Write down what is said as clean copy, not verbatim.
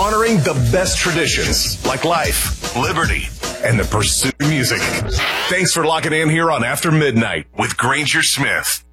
honoring the best traditions like life, liberty, and the pursuit of music. Thanks for locking in here on After Midnight with Granger Smith.